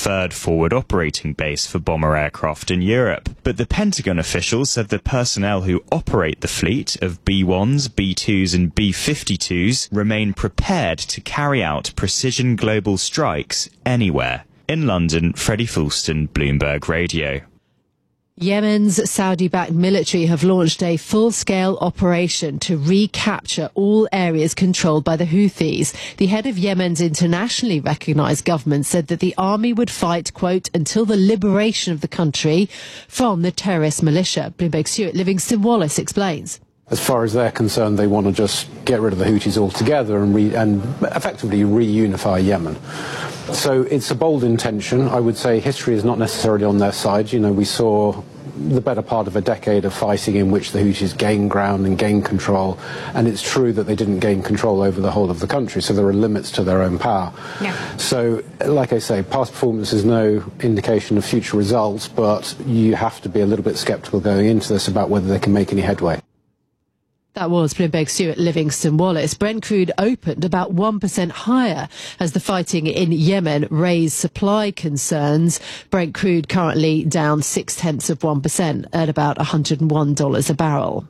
preferred forward operating base for bomber aircraft in Europe. But the Pentagon official said the personnel who operate the fleet of B-1s, B-2s and B-52s remain prepared to carry out precision global strikes anywhere. In London, Freddie Fulston, Bloomberg Radio. Yemen's Saudi-backed military have launched a full-scale operation to recapture all areas controlled by the Houthis. The head of Yemen's internationally recognised government said that the army would fight, quote, until the liberation of the country from the terrorist militia. Bloomberg's Stuart Livingston-Wallace explains. As far as they're concerned, they want to just get rid of the Houthis altogether and effectively reunify Yemen. So it's a bold intention. I would say history is not necessarily on their side. You know, we saw the better part of a decade of fighting in which the Houthis gained ground and gained control, and it's true that they didn't gain control over the whole of the country, so there are limits to their own power. Yeah. So, like I say, past performance is no indication of future results, but you have to be a little bit sceptical going into this about whether they can make any headway. That was Bloomberg's Stuart Livingston-Wallace. Brent crude opened about 1% higher as the fighting in Yemen raised supply concerns. Brent crude currently down 0.6% at about $101 a barrel.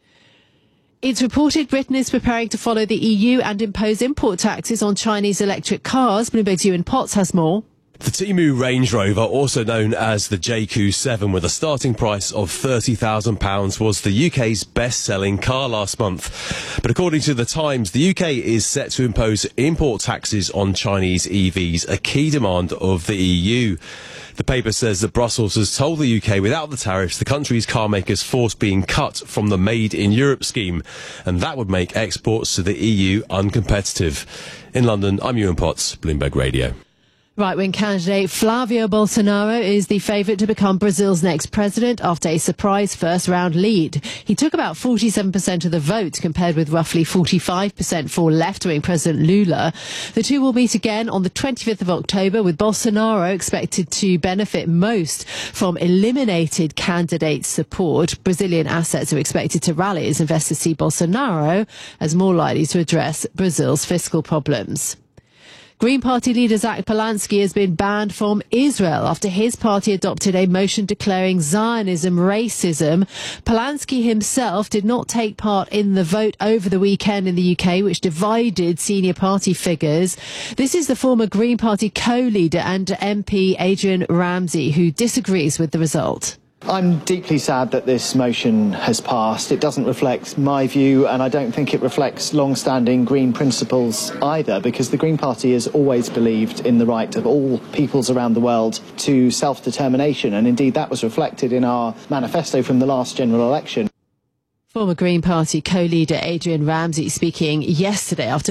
It's reported Britain is preparing to follow the EU and impose import taxes on Chinese electric cars. Bloomberg's Ewan Potts has more. The Temu Range Rover, also known as the JQ7, with a starting price of £30,000, was the UK's best-selling car last month. But according to The Times, the UK is set to impose import taxes on Chinese EVs, a key demand of the EU. The paper says that Brussels has told the UK without the tariffs, the country's car makers force being cut from the Made in Europe scheme, and that would make exports to the EU uncompetitive. In London, I'm Ewan Potts, Bloomberg Radio. Right-wing candidate Flavio Bolsonaro is the favourite to become Brazil's next president after a surprise first-round lead. He took about 47% of the vote, compared with roughly 45% for left-wing President Lula. The two will meet again on the 25th of October, with Bolsonaro expected to benefit most from eliminated candidate support. Brazilian assets are expected to rally as investors see Bolsonaro as more likely to address Brazil's fiscal problems. Green Party leader Zach Polanski has been banned from Israel after his party adopted a motion declaring Zionism racism. Polanski himself did not take part in the vote over the weekend in the UK, which divided senior party figures. This is the former Green Party co-leader and MP Adrian Ramsey, who disagrees with the result. I'm deeply sad that this motion has passed. It doesn't reflect my view, and I don't think it reflects long-standing Green principles either, because the Green Party has always believed in the right of all peoples around the world to self-determination, and indeed that was reflected in our manifesto from the last general election. Former Green Party co-leader Adrian Ramsey speaking yesterday after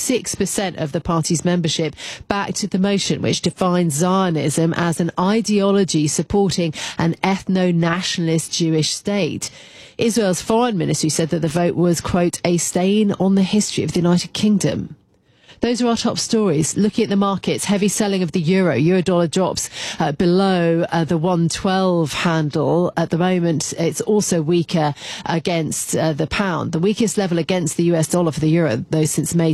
56% of the party's membership backed the motion, which defines Zionism as an ideology supporting an ethno-nationalist Jewish state. Israel's foreign ministry said that the vote was, quote, a stain on the history of the United Kingdom. Those are our top stories. Looking at the markets, heavy selling of the euro. Euro-dollar drops below the 112 handle. At the moment, it's also weaker against the pound. The weakest level against the US dollar for the euro, though, since May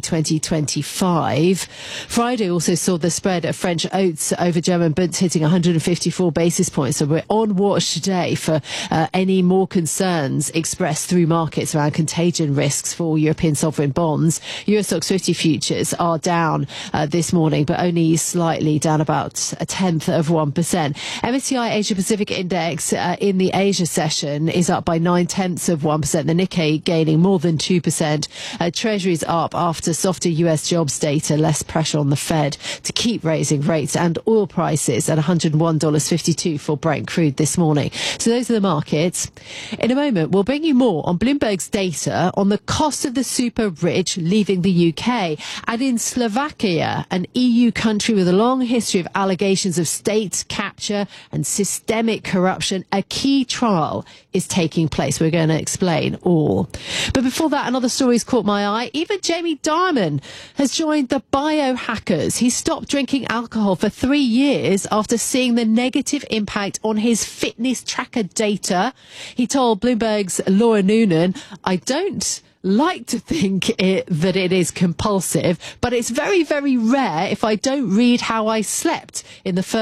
2025. Friday also saw the spread of French oats over German bunds hitting 154 basis points. So we're on watch today for any more concerns expressed through markets around contagion risks for European sovereign bonds. Euro Stoxx 50 futures are down this morning, but only slightly, down about 0.1%. MSCI Asia Pacific Index in the Asia session is up by 0.9%. The Nikkei gaining more than 2%. Treasuries up after softer US jobs data, less pressure on the Fed to keep raising rates, and oil prices at $101.52 for Brent crude this morning. So those are the markets. In a moment, we'll bring you more on Bloomberg's data on the cost of the super rich leaving the UK. And in Slovakia, an EU country with a long history of allegations of state capture and systemic corruption, a key trial is taking place. We're going to explain all. But before that, another story's caught my eye. Even Jamie Dimon has joined the biohackers. He stopped drinking alcohol for 3 years after seeing the negative impact on his fitness tracker data. He told Bloomberg's Laura Noonan, I don't like to think that it is compulsive, but it's very, very rare if I don't read how I slept in the first